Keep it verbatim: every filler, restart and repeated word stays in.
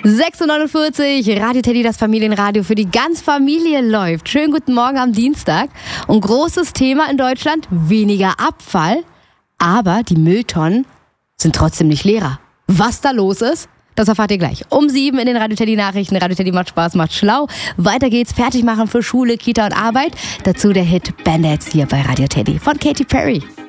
sechs Uhr neunundvierzig, Radio Teddy, das Familienradio für die ganze Familie läuft. Schönen guten Morgen am Dienstag. Und großes Thema in Deutschland, weniger Abfall, aber die Mülltonnen sind trotzdem nicht leerer. Was da los ist, das erfahrt ihr gleich. Um sieben in den Radio Teddy Nachrichten. Radio Teddy macht Spaß, macht schlau. Weiter geht's, fertig machen für Schule, Kita und Arbeit. Dazu der Hit Bandits hier bei Radio Teddy von Katy Perry.